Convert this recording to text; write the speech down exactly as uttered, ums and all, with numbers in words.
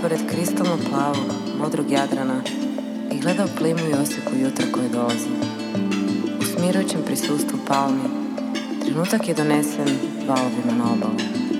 pored kristalno plavog, modrog Jadrana i gledao plimu i osjeku jutra koje dolazi. U smirujućem prisustvu palmi, trenutak je donesen valovima na obalu.